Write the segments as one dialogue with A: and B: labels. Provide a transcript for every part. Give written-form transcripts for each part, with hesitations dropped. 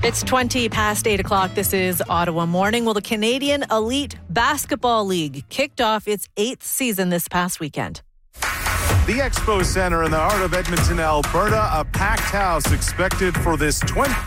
A: It's 20 past 8 o'clock. This is Ottawa Morning. Well, the Canadian Elite Basketball League kicked off its 8th season this past weekend.
B: The Expo Center in the heart of Edmonton, Alberta. A packed house expected for this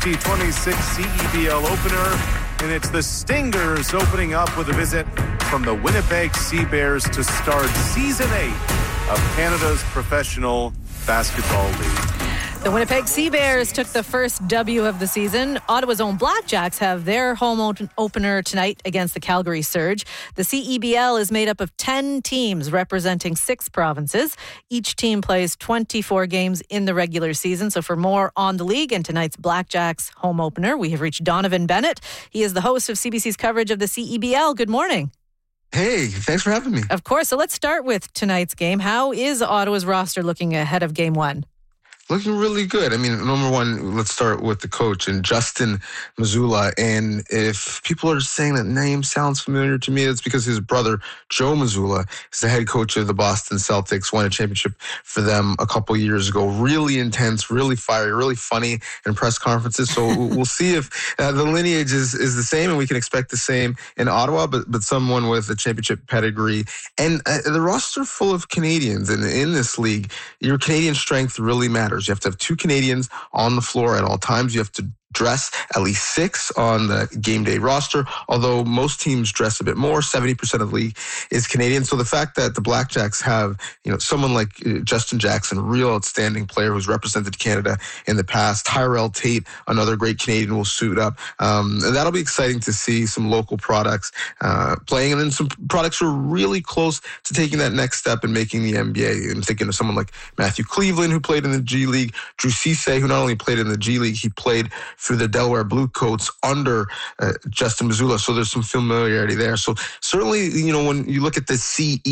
B: 2026 CEBL opener. And it's the Stingers opening up with a visit from the Winnipeg Sea Bears to start Season 8 of Canada's Professional Basketball League.
A: The Winnipeg Sea Bears took the first W of the season. Ottawa's own Blackjacks have their home opener tonight against the Calgary Surge. The CEBL is made up of 10 teams representing 6 provinces. Each team plays 24 games in the regular season. So for more on the league and tonight's Blackjacks home opener, we have reached Donovan Bennett. He is the host of CBC's coverage of the CEBL. Good morning.
C: Hey, thanks for having me.
A: Of course. So let's start with tonight's game. How is Ottawa's roster looking ahead of Game 1?
C: Looking really good. I mean, number one, let's start with the coach and Justin Mazzulla. And if people are saying that name sounds familiar to me, it's because his brother, Joe Mazzulla, is the head coach of the Boston Celtics, won a championship for them a couple years ago. Really intense, really fiery, really funny in press conferences. So we'll see if the lineage is the same, and we can expect the same in Ottawa, but someone with a championship pedigree. And the roster full of Canadians. And in this league, your Canadian strength really matters. You have to have 2 Canadians on the floor at all times. You have to dress at least 6 on the game day roster, although most teams dress a bit more. 70% of the league is Canadian. So the fact that the Blackjacks have, someone like Justin Jackson, a real outstanding player who's represented Canada in the past, Tyrell Tate, another great Canadian, will suit up. That'll be exciting to see some local products playing, and then some products who are really close to taking that next step and making the NBA. I'm thinking of someone like Matthew Cleveland, who played in the G League, Drew Cisse, who not only played in the G League, he played through the Delaware Bluecoats under Justin Mazzulla. So there's some familiarity there. So certainly, when you look at the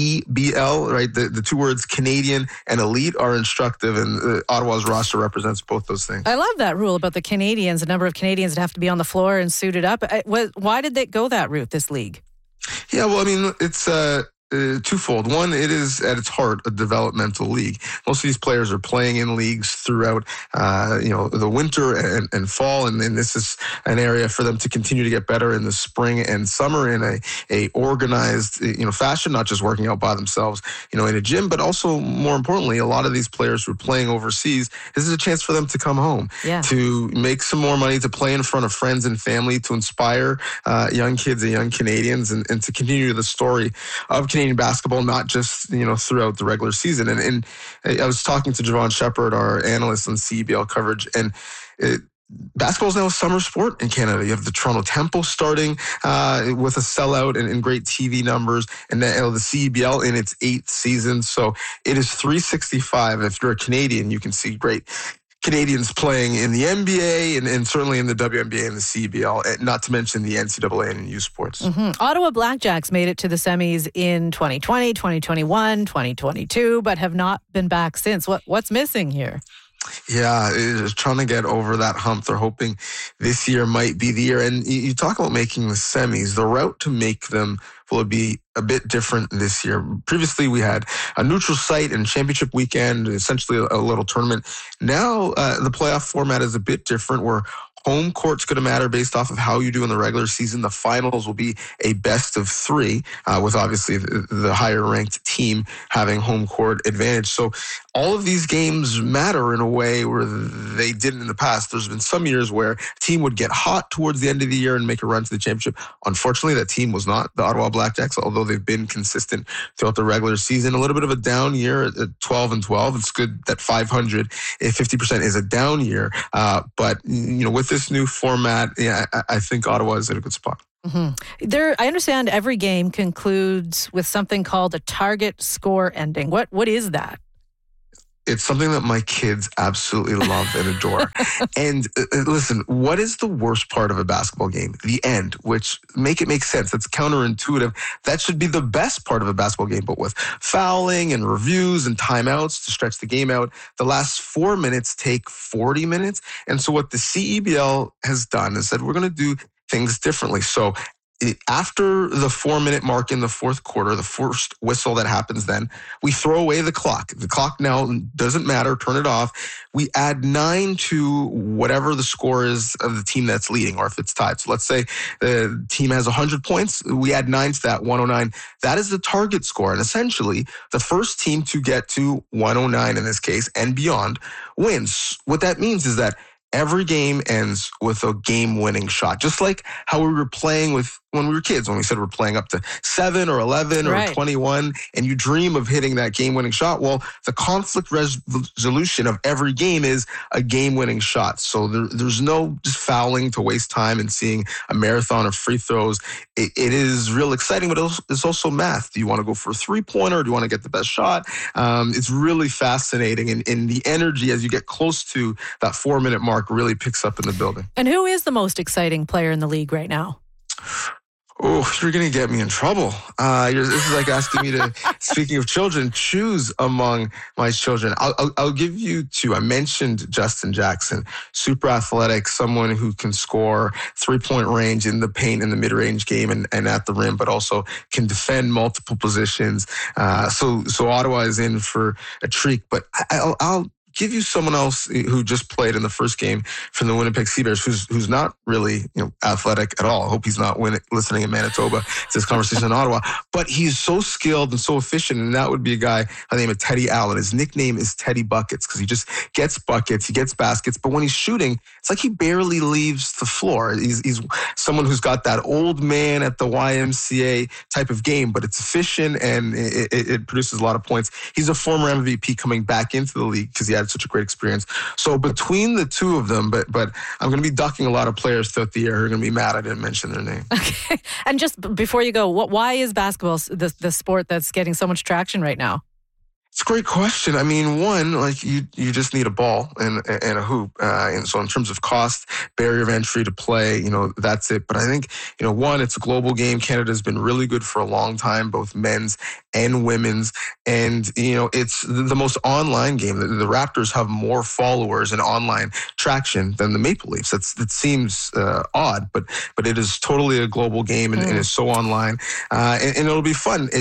C: CEBL, right, the 2 words Canadian and elite are instructive, and Ottawa's roster represents both those things.
A: I love that rule about the Canadians, the number of Canadians that have to be on the floor and suited up. Why did they go that route, this league?
C: Yeah, well, I mean, it's twofold. One, it is at its heart a developmental league. Most of these players are playing in leagues throughout, the winter and fall, and this is an area for them to continue to get better in the spring and summer in a organized, fashion, not just working out by themselves, in a gym, but also more importantly, a lot of these players who are playing overseas, this is a chance for them to come home, to make some more money, to play in front of friends and family, to inspire young kids and young Canadians, and to continue the story of Canadian basketball, not just, throughout the regular season. And I was talking to Javon Shepard, our analyst on CEBL coverage, and basketball is now a summer sport in Canada. You have the Toronto Temple starting with a sellout and great TV numbers, and then the CEBL in its 8th season. So it is 365. If you're a Canadian, you can see great Canadians playing in the NBA and certainly in the WNBA and the CEBL, not to mention the NCAA and U Sports.
A: Mm-hmm. Ottawa Blackjacks made it to the semis in 2020, 2021, 2022, but have not been back since. What's missing here?
C: Yeah, trying to get over that hump. They're hoping this year might be the year. And you talk about making the semis. The route to make them will be a bit different this year. Previously, we had a neutral site and championship weekend, essentially a little tournament. Now, the playoff format is a bit different, where home court's going to matter based off of how you do in the regular season. The finals will be a best of 3, with obviously the higher ranked team having home court advantage. So all of these games matter in a way where they didn't in the past. There's been some years where a team would get hot towards the end of the year and make a run to the championship. Unfortunately, that team was not the Ottawa Blackjacks, although they've been consistent throughout the regular season. A little bit of a down year at 12-12. It's good that 500, 50% is a down year. But, with this new format, I think Ottawa is in a good spot.
A: Mm-hmm. I understand every game concludes with something called a target score ending. What is that?
C: It's something that my kids absolutely love and adore. And listen, what is the worst part of a basketball game? The end, which make sense. That's counterintuitive. That should be the best part of a basketball game, but with fouling and reviews and timeouts to stretch the game out, the last 4 minutes take 40 minutes. And so what the CEBL has done is said, we're going to do things differently. So after the 4-minute mark in the fourth quarter, the first whistle that happens then, we throw away the clock. The clock now doesn't matter, turn it off. We add 9 to whatever the score is of the team that's leading, or if it's tied. So let's say the team has 100 points, we add 9 to that, 109. That is the target score. And essentially, the first team to get to 109 in this case and beyond wins. What that means is that every game ends with a game-winning shot, just like how we were playing with when we were kids, when we said we're playing up to 7 or 11 or 21, and you dream of hitting that game-winning shot. Well, the conflict resolution of every game is a game-winning shot. So there's no just fouling to waste time and seeing a marathon of free throws. It is real exciting, but it's also math. Do you want to go for a three-pointer, or do you want to get the best shot? It's really fascinating, and the energy as you get close to that 4-minute mark really picks up in the building.
A: And who is the most exciting player in the league right now?
C: Oh, you're going to get me in trouble. This is like asking me to, speaking of children, choose among my children. I'll give you 2. I mentioned Justin Jackson, super athletic, someone who can score 3-point range in the paint in the mid-range game and at the rim, but also can defend multiple positions. So Ottawa is in for a treat, but I'll give you someone else who just played in the first game from the Winnipeg Seabears, who's not really athletic at all. I hope he's not listening in Manitoba to this conversation in Ottawa. But he's so skilled and so efficient, and that would be a guy by the name of Teddy Allen. His nickname is Teddy Buckets because he just gets buckets, he gets baskets. But when he's shooting, it's like he barely leaves the floor. He's someone who's got that old man at the YMCA type of game, but it's efficient and it produces a lot of points. He's a former MVP coming back into the league because he had such a great experience. So between the 2 of them, but I'm going to be ducking a lot of players throughout the year who are going to be mad I didn't mention their name.
A: Okay. And just before you go, why is basketball the sport that's getting so much traction right now?
C: It's a great question. I mean, one, like you just need a ball and a hoop. And so in terms of cost, barrier of entry to play, that's it. But I think, one, it's a global game. Canada's been really good for a long time, both men's and women's. And, it's the most online game. The Raptors have more followers and online traction than the Maple Leafs. It seems odd, but it is totally a global game and is so online. And it'll be fun.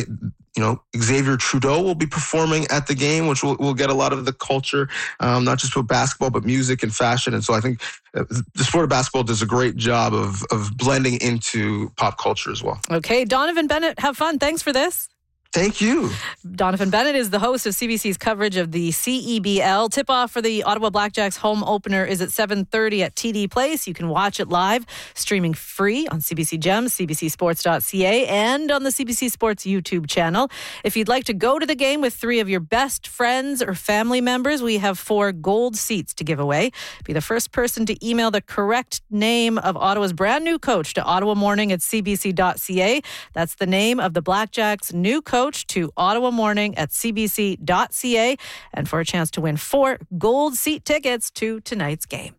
C: Xavier Trudeau will be performing at the game, which will get a lot of the culture, not just with basketball, but music and fashion. And so I think the sport of basketball does a great job of blending into pop culture as well.
A: Okay, Donovan Bennett, have fun. Thanks for this.
C: Thank you.
A: Donovan Bennett is the host of CBC's coverage of the CEBL. Tip-off for the Ottawa Blackjacks home opener is at 7:30 at TD Place. You can watch it live, streaming free on CBC Gems, cbcsports.ca, and on the CBC Sports YouTube channel. If you'd like to go to the game with 3 of your best friends or family members, we have 4 gold seats to give away. Be the first person to email the correct name of Ottawa's brand new coach to ottawamorning@cbc.ca. That's the name of the Blackjacks' new coach to ottawamorning@cbc.ca, and for a chance to win 4 gold seat tickets to tonight's game.